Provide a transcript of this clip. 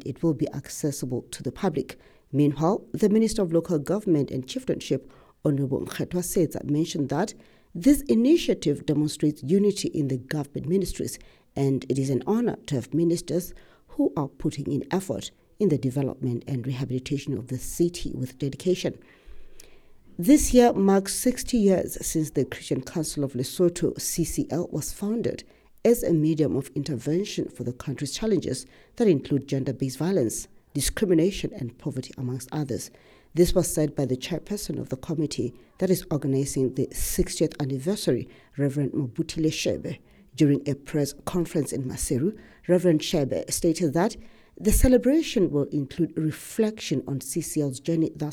it will be accessible to the public. Meanwhile, the Minister of Local Government and Chieftainship, Honorable Mkhetwa Setsa, mentioned that this initiative demonstrates unity in the government ministries, and it is an honor to have ministers who are putting in effort in the development and rehabilitation of the city with dedication. This year marks 60 years since the Christian Council of Lesotho, CCL, was founded as a medium of intervention for the country's challenges that include gender-based violence, discrimination, and poverty, amongst others. This was said by the chairperson of the committee that is organizing the 60th anniversary, Reverend Mobutile Shebe. During a press conference in Maseru, Reverend Shebe stated that the celebration will include reflection on CCL's journey thus